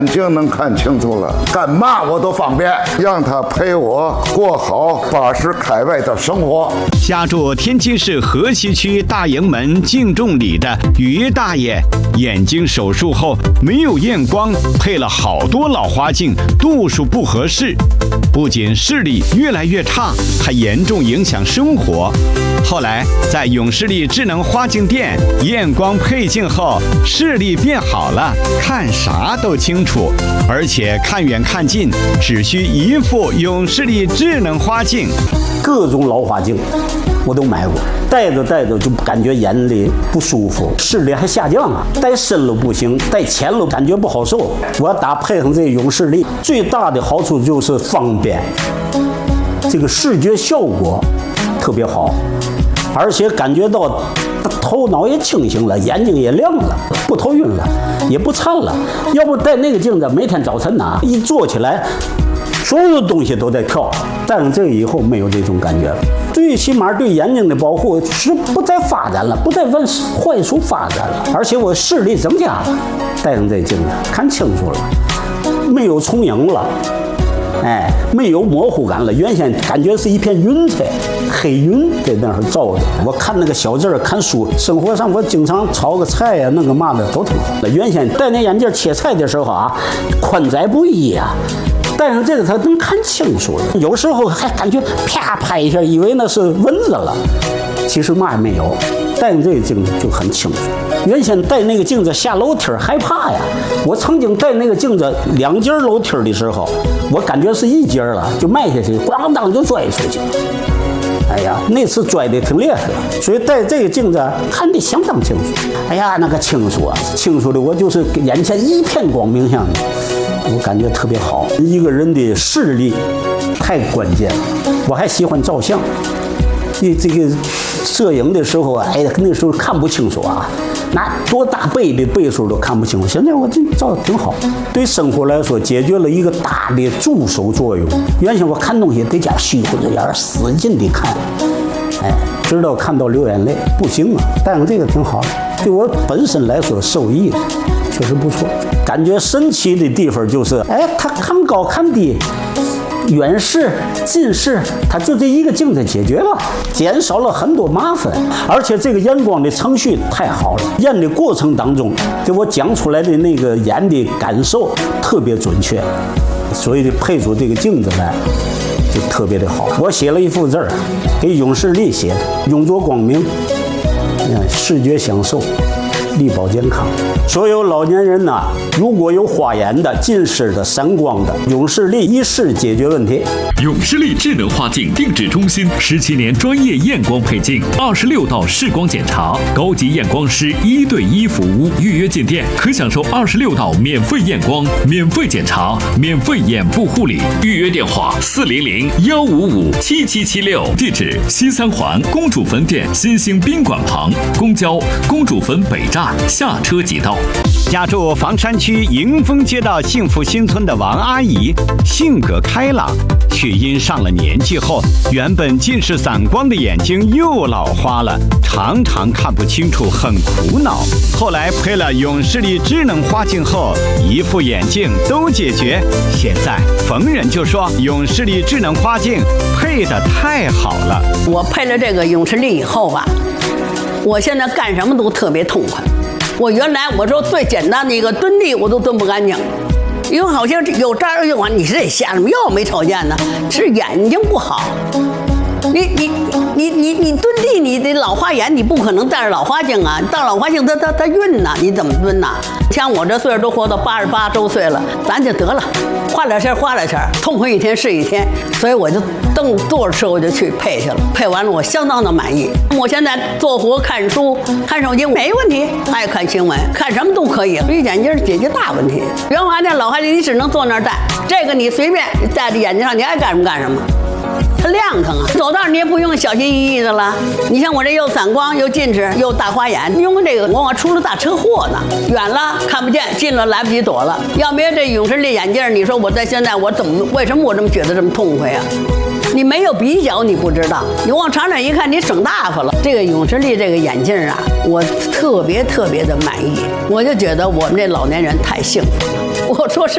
就能看清楚了，干嘛我都方便，让他陪我过好80开外的生活。 家住天津市河西区大营门敬重里的于大爷，眼睛手术后没有验光，配了好多老花镜，度数不合适，不仅视力越来越差，还严重影响生活。后来在永视力智能花镜店验光配镜后，视力变好了，看啥都清楚，而且看远看近只需一副永视力智能花镜。 各种老花镜我都买过，戴着戴着就感觉眼里不舒服，视力还下降了，戴深了不行，戴浅了感觉不好受。我要搭配上这永视力，最大的好处就是方便，这个视觉效果特别好，而且感觉到头脑也清醒了，眼睛也亮了，不头晕了，也不馋了。要不戴那个镜子，每天早晨呐，一坐起来，所有的东西都在跳。戴上这个以后，没有这种感觉了。最起码对眼睛的保护是不再发展了，不再往坏处发展了，而且我视力增加了。戴上这镜子，看清楚了，没有重影了。没有模糊感了，原先感觉是一片云彩，黑云在那儿照着。我看那个小字儿，看书，生活上我经常炒个菜呀，那个嘛的都挺好。原先戴那眼镜切菜的时候啊，宽窄不一呀。戴上这个才能看清楚了，有时候还感觉啪拍一下，以为那是蚊子了，其实嘛也没有。戴上这个镜子就很清楚。原先戴那个镜子下楼梯害怕呀，我曾经戴那个镜子2阶楼梯的时候，我感觉是1阶了，就迈下去，咣当就摔出去。哎呀，那次摔得挺厉害的，所以戴这个镜子看得相当清楚。哎呀，那个清楚啊，清楚的我就是眼前一片光明像的，我感觉特别好。一个人的视力太关键了。我还喜欢照相，这个摄影的时候，那时候看不清楚啊，拿多大倍的倍数都看不清楚。现在我这照的挺好，对生活来说解决了一个大的助手作用。原先我看东西得加虚乎着眼，使劲的看，直到看到流眼泪，不行啊。但是这个挺好的，对我本身来说受益确实不错。感觉神奇的地方就是，它看高看低，远视、近视，它就这一个镜子解决了，减少了很多麻烦。而且这个验光的程序太好了，验的过程当中，给我讲出来的那个眼的感受特别准确，所以配出这个镜子来就特别的好。我写了一幅字儿，给永视力写的，永着光明，视觉享受，力保健康。所有老年人呐，如果有花眼的、近视的、散光的，永视力一试解决问题。 永视力智能花镜定制中心17年专业验光配镜，26道视光检查，高级验光师1对1服务。预约进店可享受26道免费验光、免费检查、免费眼部护理。预约电话400-155-7776，地址西三环公主坟店新兴宾馆旁，公交公主坟北站下车即到。 家住房山区迎丰街道幸福新村的王阿姨，性格开朗，却因上了年纪后，原本近视散光的眼睛又老花了，常常看不清楚，很苦恼。后来配了永视力智能花镜后，一副眼镜都解决。现在逢人就说永视力智能花镜配得太好了。 我配了这个永视力以后吧，我现在干什么都特别痛快。我原来我说最简单的一个蹲地我都蹲不干净，因为好像有这儿用啊，你是得瞎什么药没瞅见呢？是眼睛不好。你蹲地，你的老花眼，你不可能戴着老花镜啊！戴老花镜它晕呐，你怎么蹲呐？像我这岁数都活到88周岁了，咱就得了，花点钱，痛快一天是一天。所以我就多少次我就去配去了，配完了我相当的满意。我现在做活、看书、看手机没问题，爱看新闻，看什么都可以。绿眼镜解决大问题。原来那老花镜你只能坐那儿戴，这个你随便戴在眼睛上，你爱干什么干什么。它亮堂啊，走道你也不用小心翼翼的了。你像我这又散光又近视又大花眼，用这个我出了大车祸呢，远了看不见，近了来不及躲了。要没有这永视力眼镜，你说我在现在我为什么我这么觉得这么痛快啊？你没有比较你不知道，你往长远一看你省大发了。这个永视力这个眼镜啊，我特别的满意，我就觉得我们这老年人太幸福了。我说是。